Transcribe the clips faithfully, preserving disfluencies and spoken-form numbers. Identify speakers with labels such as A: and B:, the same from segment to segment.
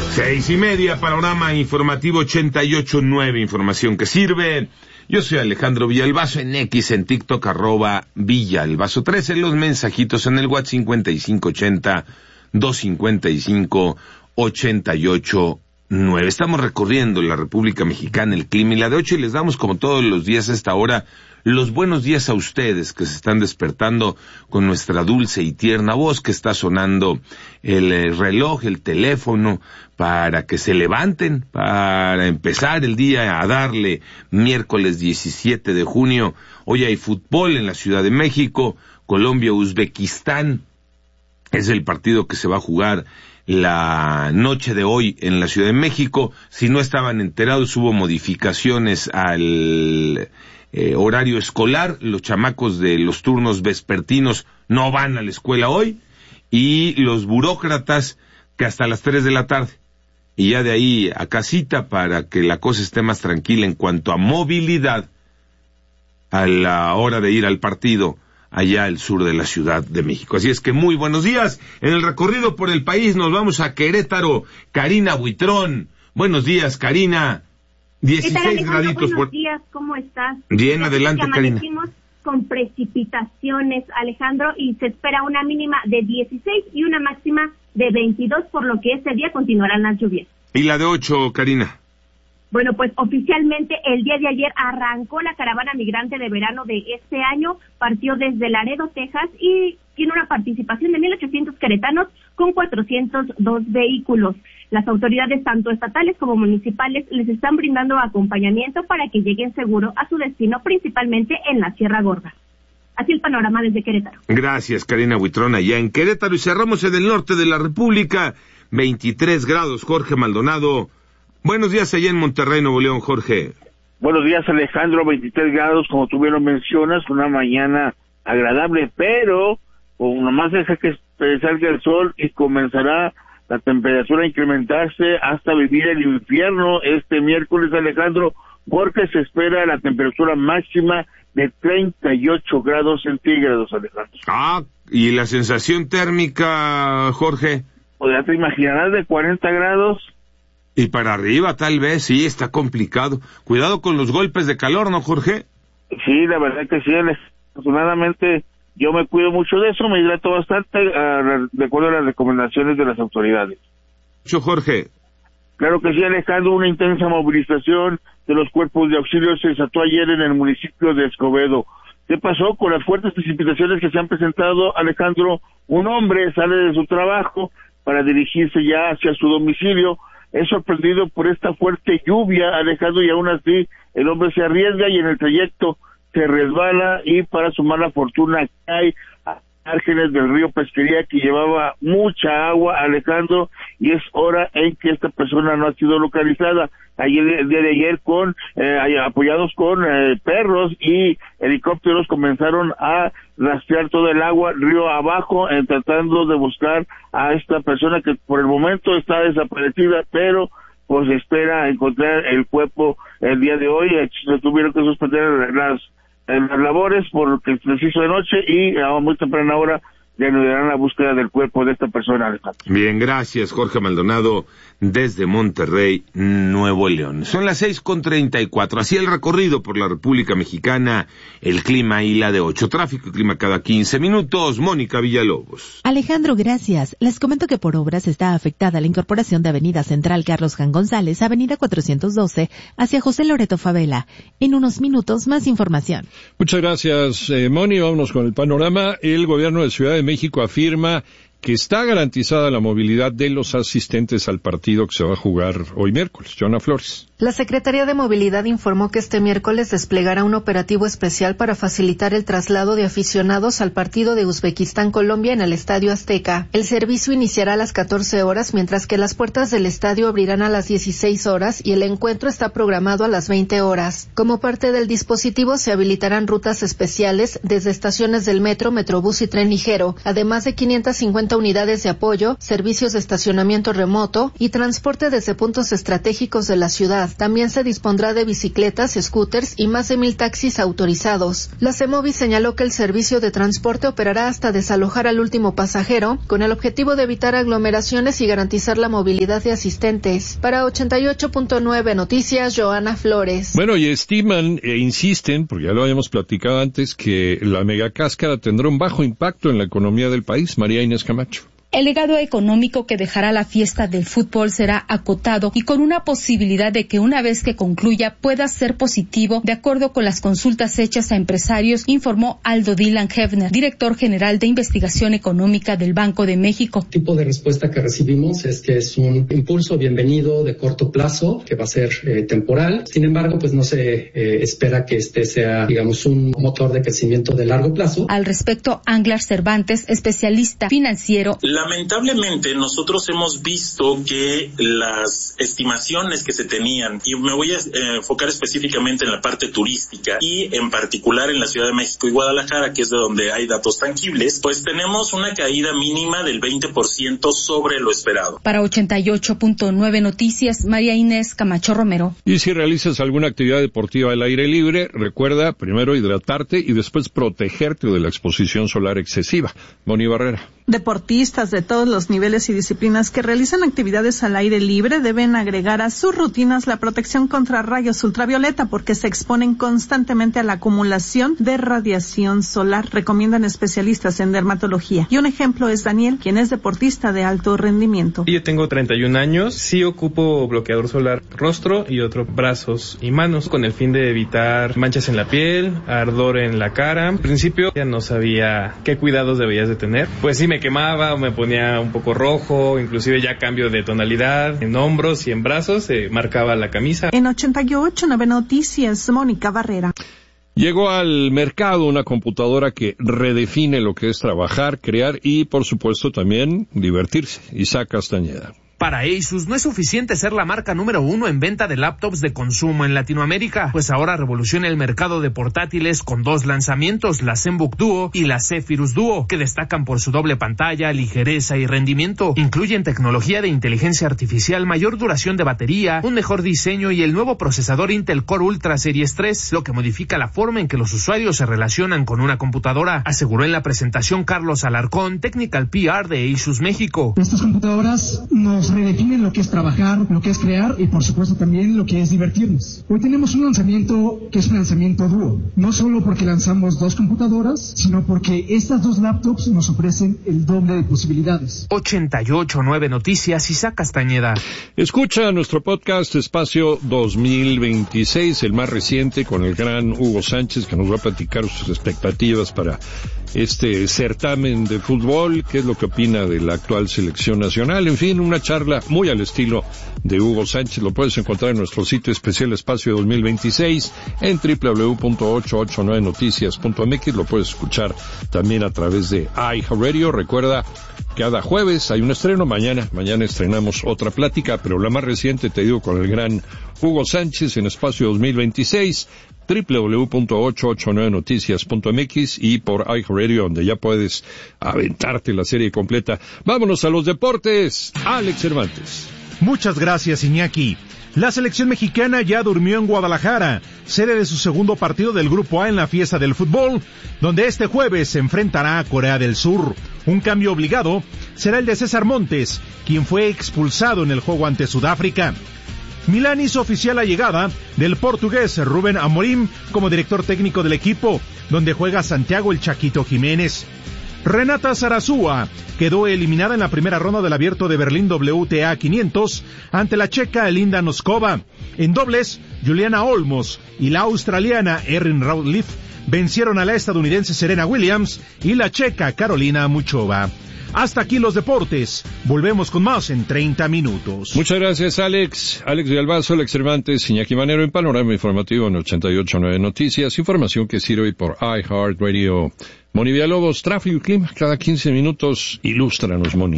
A: Seis y media, panorama informativo ochenta y ocho punto nueve, información que sirve. Yo soy Alejandro Villalbazo, en X, en TikTok, arroba Villalbazo trece, los mensajitos en el WhatsApp cincuenta y cinco ochenta, doscientos cincuenta y cinco, ochenta y ocho nueve. Estamos recorriendo la República Mexicana, el clima y la de ocho, y les damos como todos los días a esta hora los buenos días a ustedes que se están despertando con nuestra dulce y tierna voz, que está sonando el reloj, el teléfono, para que se levanten, para empezar el día a darle. Miércoles diecisiete de junio, hoy hay fútbol en la Ciudad de México, Colombia-Uzbekistán, es el partido que se va a jugar la noche de hoy en la Ciudad de México. Si no estaban enterados, hubo modificaciones al Eh, horario escolar, los chamacos de los turnos vespertinos no van a la escuela hoy, y los burócratas que hasta las tres de la tarde, y ya de ahí a casita para que la cosa esté más tranquila en cuanto a movilidad a la hora de ir al partido allá al sur de la Ciudad de México. Así es que muy buenos días. En el recorrido por el país nos vamos a Querétaro. Karina Buitrón. Buenos días, Karina. dieciséis graditos.
B: Buenos por... días, ¿cómo estás?
A: Bien, adelante, Karina.
B: Con precipitaciones, Alejandro, y se espera una mínima de dieciséis y una máxima de veintidós, por lo que ese día continuarán las lluvias.
A: ¿Y la de ocho, Karina?
B: Bueno, pues oficialmente el día de ayer arrancó la caravana migrante de verano de este año, partió desde Laredo, Texas, y tiene una participación de mil ochocientos queretanos con cuatrocientos dos vehículos. Las autoridades, tanto estatales como municipales, les están brindando acompañamiento para que lleguen seguro a su destino, principalmente en la Sierra Gorda. Así el panorama desde Querétaro.
A: Gracias, Karina Buitrón, allá en Querétaro. Y cerramos en el norte de la República, veintitrés grados, Jorge Maldonado. Buenos días allá en Monterrey, Nuevo León, Jorge.
C: Buenos días, Alejandro, veintitrés grados, como tú bien lo mencionas, una mañana agradable, pero o nomás deja que salga el sol y comenzará la temperatura a incrementarse hasta vivir el infierno este miércoles, Alejandro, porque se espera la temperatura máxima de treinta y ocho grados centígrados, Alejandro.
A: Ah, ¿y la sensación térmica, Jorge?
C: O ya te imaginarás, de cuarenta grados.
A: Y para arriba, tal vez, sí, está complicado. Cuidado con los golpes de calor, ¿no, Jorge?
C: Sí, la verdad que sí, afortunadamente yo me cuido mucho de eso, me hidrato bastante, uh, de acuerdo a las recomendaciones de las autoridades.
A: Yo, Jorge.
C: Claro que sí, Alejandro, una intensa movilización de los cuerpos de auxilio se desató ayer en el municipio de Escobedo. ¿Qué pasó? Con las fuertes precipitaciones que se han presentado, Alejandro, un hombre sale de su trabajo para dirigirse ya hacia su domicilio. Es sorprendido por esta fuerte lluvia, Alejandro, y aún así el hombre se arriesga y en el trayecto se resbala y para su mala fortuna cae a márgenes del río Pesquería, que llevaba mucha agua, Alejandro, y es hora en que esta persona no ha sido localizada. Ayer, el día de ayer, con eh, apoyados con eh, perros y helicópteros, comenzaron a rastrear todo el agua río abajo, eh, tratando de buscar a esta persona que por el momento está desaparecida, pero pues espera encontrar el cuerpo el día de hoy. Se tuvieron que suspender las en las labores porque se hizo de noche y a muy temprana hora reanudarán la búsqueda del cuerpo de esta persona, Alejandro.
A: Bien, gracias, Jorge Maldonado, desde Monterrey, Nuevo León. Son las seis con treinta y cuatro, así el recorrido por la República Mexicana, el clima y la de ocho, tráfico y clima cada quince minutos. Mónica Villalobos.
D: Alejandro, gracias. Les comento que por obras está afectada la incorporación de Avenida Central Carlos Jan González, Avenida cuatrocientos doce, hacia José Loreto Favela. En unos minutos, más información.
E: Muchas gracias, eh, Moni. Vámonos con el panorama. El gobierno de Ciudad de México afirma que está garantizada la movilidad de los asistentes al partido que se va a jugar hoy miércoles. Joana Flores.
F: La Secretaría de Movilidad informó que este miércoles desplegará un operativo especial para facilitar el traslado de aficionados al partido de Uzbekistán-Colombia en el Estadio Azteca. El servicio iniciará a las catorce horas, mientras que las puertas del estadio abrirán a las dieciséis horas y el encuentro está programado a las veinte horas. Como parte del dispositivo se habilitarán rutas especiales desde estaciones del metro, metrobús y tren ligero, además de quinientas cincuenta ochenta unidades de apoyo, servicios de estacionamiento remoto y transporte desde puntos estratégicos de la ciudad. También se dispondrá de bicicletas, scooters y más de mil taxis autorizados. La CEMOVI señaló que el servicio de transporte operará hasta desalojar al último pasajero, con el objetivo de evitar aglomeraciones y garantizar la movilidad de asistentes. Para ochenta y ocho punto nueve Noticias, Joana Flores.
E: Bueno, y estiman e insisten, porque ya lo habíamos platicado antes, que la megacáscara tendrá un bajo impacto en la economía del país. María Inés Camacho.
G: El legado económico que dejará la fiesta del fútbol será acotado y con una posibilidad de que una vez que concluya pueda ser positivo, de acuerdo con las consultas hechas a empresarios, informó Aldo Dylan Hefner, director general de investigación económica del Banco de México.
H: El tipo de respuesta que recibimos es que es un impulso bienvenido de corto plazo, que va a ser eh, temporal. Sin embargo, pues no se eh, espera que este sea, digamos, un motor de crecimiento de largo plazo.
G: Al respecto, Anglar Cervantes, especialista financiero.
I: La Lamentablemente, nosotros hemos visto que las estimaciones que se tenían, y me voy a eh, enfocar específicamente en la parte turística y en particular en la Ciudad de México y Guadalajara, que es de donde hay datos tangibles, pues tenemos una caída mínima del veinte por ciento sobre lo esperado.
G: Para ochenta y ocho punto nueve Noticias, María Inés Camacho Romero.
E: Y si realizas alguna actividad deportiva al aire libre, recuerda primero hidratarte y después protegerte de la exposición solar excesiva. Moni Barrera.
J: Deportistas de todos los niveles y disciplinas que realizan actividades al aire libre deben agregar a sus rutinas la protección contra rayos ultravioleta porque se exponen constantemente a la acumulación de radiación solar, recomiendan especialistas en dermatología. Y un ejemplo es Daniel, quien es deportista de alto rendimiento.
K: Yo tengo treinta y un años, sí ocupo bloqueador solar rostro y otro brazos y manos con el fin de evitar manchas en la piel, ardor en la cara. En principio ya no sabía qué cuidados debías de tener, pues sí me quemaba o me ponía un poco rojo, inclusive ya cambio de tonalidad en hombros y en brazos, se eh, marcaba la camisa.
J: En ochenta y ocho nueve Noticias, Mónica Barrera.
E: Llegó al mercado una computadora que redefine lo que es trabajar, crear y, por supuesto, también divertirse. Isaac Castañeda.
L: Para Asus no es suficiente ser la marca número uno en venta de laptops de consumo en Latinoamérica, pues ahora revoluciona el mercado de portátiles con dos lanzamientos, la ZenBook Duo y la Zephyrus Duo, que destacan por su doble pantalla, ligereza y rendimiento. Incluyen tecnología de inteligencia artificial, mayor duración de batería, un mejor diseño y el nuevo procesador Intel Core Ultra Series tres, lo que modifica la forma en que los usuarios se relacionan con una computadora, aseguró en la presentación Carlos Alarcón, Technical P R de Asus México.
M: Estas computadoras nos redefinen lo que es trabajar, lo que es crear y por supuesto también lo que es divertirnos. Hoy tenemos un lanzamiento que es un lanzamiento dúo, no solo porque lanzamos dos computadoras, sino porque estas dos laptops nos ofrecen el doble de posibilidades.
L: ochenta y ocho nueve Noticias, Isaac Castañeda.
E: Escucha nuestro podcast Espacio dos mil veintiséis, el más reciente, con el gran Hugo Sánchez, que nos va a platicar sus expectativas para este certamen de fútbol, qué es lo que opina de la actual selección nacional, en fin, una charla muy al estilo de Hugo Sánchez. Lo puedes encontrar en nuestro sitio especial Espacio dos mil veintiséis en doble u doble u doble u punto ochocientos ochenta y nueve noticias punto m x. Lo puedes escuchar también a través de iHeartRadio. Recuerda, cada jueves hay un estreno, mañana, mañana estrenamos otra plática, pero la más reciente, te digo, con el gran Hugo Sánchez en Espacio dos mil veintiséis, doble u doble u doble u punto ochocientos ochenta y nueve noticias punto m x y por iHeartRadio, donde ya puedes aventarte la serie completa. Vámonos a los deportes. Alex Cervantes.
N: Muchas gracias, Iñaki. La selección mexicana ya durmió en Guadalajara, sede de su segundo partido del Grupo A en la fiesta del fútbol, donde este jueves se enfrentará a Corea del Sur. Un cambio obligado será el de César Montes, quien fue expulsado en el juego ante Sudáfrica. Milán hizo oficial la llegada del portugués Rubén Amorim como director técnico del equipo, donde juega Santiago el Chaquito Jiménez. Renata Zarazúa quedó eliminada en la primera ronda del Abierto de Berlín W T A quinientos ante la checa Linda Noskova. En dobles, Juliana Olmos y la australiana Erin Routliffe vencieron a la estadounidense Serena Williams y la checa Carolina Muchova. Hasta aquí los deportes. Volvemos con más en treinta minutos.
E: Muchas gracias, Alex. Alex Villalbazo, Alex Cervantes, Iñaki Manero en Panorama Informativo en ochenta y ocho nueve Noticias. Información que sirve por iHeartRadio. Moni Villalobos, tráfico y clima, cada quince minutos. Ilústranos, Moni.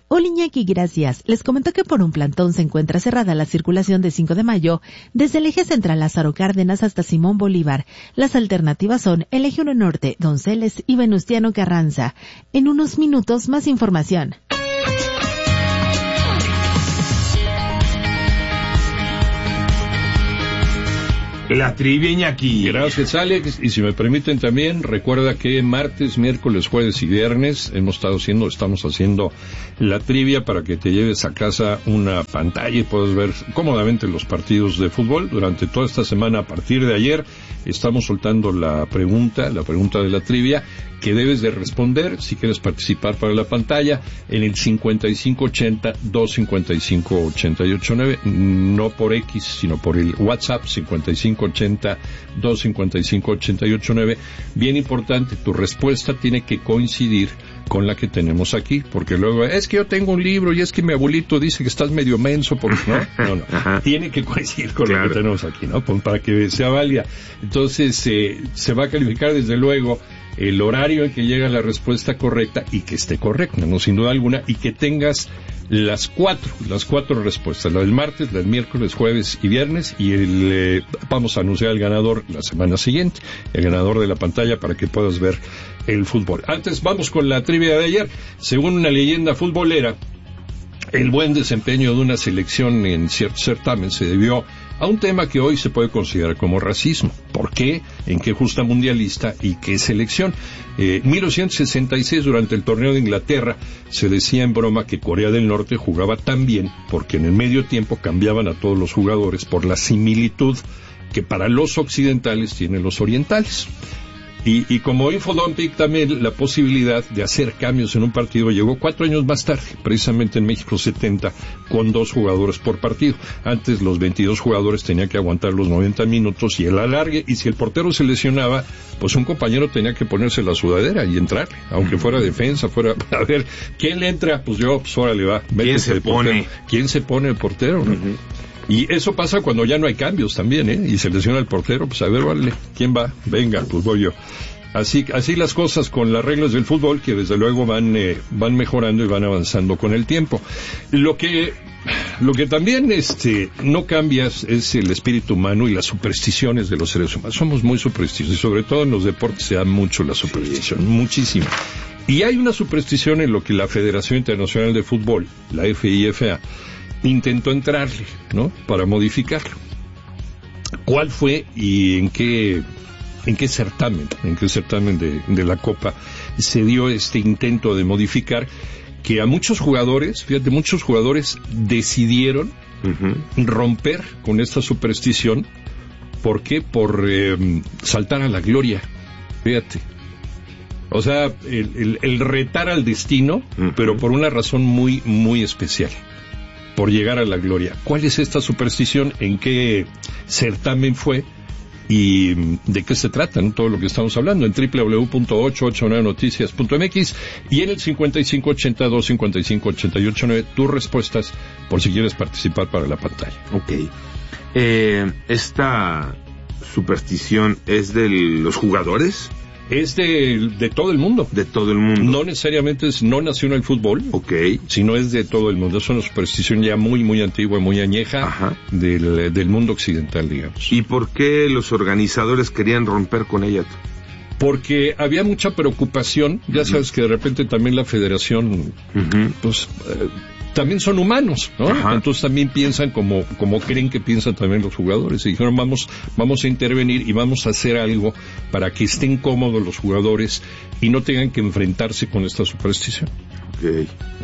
D: Hola Iñaki, gracias. Les comento que por un plantón se encuentra cerrada la circulación de cinco de mayo desde el eje central Lázaro Cárdenas hasta Simón Bolívar. Las alternativas son el eje uno Norte, Donceles y Venustiano Carranza. En unos minutos más información.
A: La trivia, Iñaki.
E: Gracias, Alex. Y si me permiten también, recuerda que martes, miércoles, jueves y viernes hemos estado haciendo, estamos haciendo la trivia para que te lleves a casa una pantalla y puedas ver cómodamente los partidos de fútbol. Durante toda esta semana, a partir de ayer, estamos soltando la pregunta, la pregunta de la trivia, que debes de responder si quieres participar para la pantalla en el cincuenta y cinco ochenta, doscientos cincuenta y cinco, ochenta y ocho nueve, no por X, sino por el WhatsApp cincuenta y cinco ochenta, doscientos cincuenta y cinco, ochenta y ocho nueve. Bien importante, tu respuesta tiene que coincidir con la que tenemos aquí, porque luego, es que yo tengo un libro y es que mi abuelito dice que estás medio menso, porque no, no, no, tiene que coincidir con claro. Lo que tenemos aquí, ¿no? Para que sea válida. Entonces, eh, se va a calificar desde luego el horario en que llega la respuesta correcta y que esté correcta, no sin duda alguna, y que tengas las cuatro, las cuatro respuestas, la del martes, la del miércoles, jueves y viernes, y el, eh, vamos a anunciar al ganador la semana siguiente, el ganador de la pantalla para que puedas ver el fútbol. Antes vamos con la trivia de ayer. Según una leyenda futbolera, el buen desempeño de una selección en cierto certamen se debió a un tema que hoy se puede considerar como racismo. ¿Por qué? ¿En qué justa mundialista y qué selección? Eh, en mil novecientos sesenta y seis, durante el torneo de Inglaterra, se decía en broma que Corea del Norte jugaba tan bien porque en el medio tiempo cambiaban a todos los jugadores por la similitud que para los occidentales tienen los orientales. Y, y como Infodumpic también la posibilidad de hacer cambios en un partido llegó cuatro años más tarde, precisamente en México setenta, con dos jugadores por partido. Antes los veintidós jugadores tenían que aguantar los noventa minutos y el alargue, y si el portero se lesionaba, pues un compañero tenía que ponerse la sudadera y entrarle, aunque fuera defensa, fuera, a ver, ¿quién le entra? Pues yo, pues órale va.
A: ¿Quién se pone?
E: ¿Quién se pone el portero? ¿No? Uh-huh. Y eso pasa cuando ya no hay cambios también, ¿eh? Y se lesiona el portero, pues a ver, vale, ¿quién va? Venga, pues voy yo. Así, así las cosas con las reglas del fútbol, que desde luego van, eh, van mejorando y van avanzando con el tiempo. Lo que, lo que también, este, no cambia es el espíritu humano y las supersticiones de los seres humanos. Somos muy supersticiosos, y sobre todo en los deportes se da mucho la superstición, muchísimo. Y hay una superstición en lo que la Federación Internacional de Fútbol, la F I F A, intentó entrarle, ¿no? Para modificarlo. ¿Cuál fue y en qué, en qué certamen, en qué certamen de, de la Copa se dio este intento de modificar que a muchos jugadores, fíjate, muchos jugadores decidieron uh-huh. romper con esta superstición? ¿Por qué? Por eh, saltar a la gloria, fíjate. O sea, el, el, el retar al destino, uh-huh. pero por una razón muy, muy especial. Por llegar a la gloria. ¿Cuál es esta superstición? ¿En qué certamen fue? ¿Y de qué se trata? ¿No? Todo lo que estamos hablando en doble u doble u doble u punto ochocientos ochenta y nueve noticias punto m x y en el cincuenta y cinco ochenta, doscientos cincuenta y cinco, ochenta y ocho nueve tus respuestas por si quieres participar para la pantalla.
A: Ok. Eh, ¿Esta superstición es de los jugadores?
E: Es de, de todo el mundo.
A: De todo el mundo.
E: No necesariamente es, no nació en el fútbol.
A: Ok.
E: Sino es de todo el mundo. Es una superstición ya muy, muy antigua, muy añeja. Ajá. Del, del mundo occidental, digamos.
A: ¿Y por qué los organizadores querían romper con ella?
E: Porque había mucha preocupación. Ya uh-huh. sabes que de repente también la federación, uh-huh. pues, eh, también son humanos, ¿no? Ajá. Entonces también piensan como, como creen que piensan también los jugadores. Y dijeron, vamos, vamos a intervenir y vamos a hacer algo para que estén cómodos los jugadores y no tengan que enfrentarse con esta superstición.
A: Okay.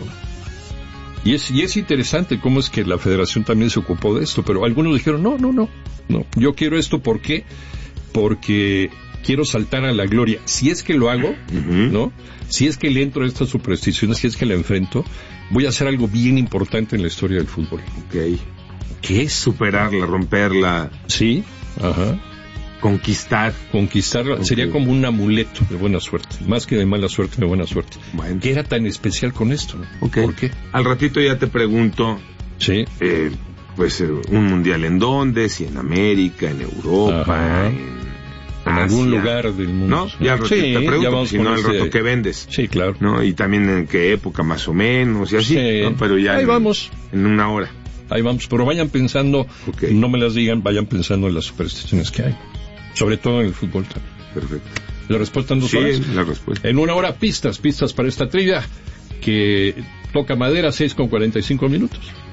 E: ¿No? Y es, y es interesante cómo es que la federación también se ocupó de esto, pero algunos dijeron, no, no, no, no, yo quiero esto, ¿por qué? Porque quiero saltar a la gloria. Si es que lo hago, uh-huh. ¿no? Si es que le entro a esta superstición, si es que la enfrento, voy a hacer algo bien importante en la historia del fútbol.
A: Ok. ¿Qué es superarla, romperla?
E: Sí, ajá.
A: Conquistar.
E: Conquistarla. Okay. Sería como un amuleto de buena suerte. Más que de mala suerte, de buena suerte. Bueno. ¿Qué era tan especial con esto?
A: Okay.
E: ¿Por qué?
A: Al ratito ya te pregunto.
E: Sí.
A: Eh, pues, un mundial en dónde, si en América, en Europa, ajá. en
E: En
A: Ah,
E: algún
A: sí,
E: lugar del mundo.
A: ¿No? Ya
E: sí,
A: te pregunto,
E: ya vamos
A: si
E: con
A: no, al
E: ese-
A: rato que vendes.
E: Sí, claro.
A: ¿No? Y también en qué época más o menos, y así.
E: Sí.
A: ¿no? Pero ya
E: Ahí
A: en,
E: vamos.
A: en una hora.
E: Ahí vamos, pero vayan pensando,
A: Okay.
E: no me las digan, vayan pensando en las supersticiones que hay. Sobre todo en el fútbol también.
A: Perfecto.
E: ¿La respuesta en dos
A: Sí,
E: horas?
A: la respuesta.
E: En una hora, pistas, pistas para esta trivia que toca madera, seis con cuarenta y cinco minutos.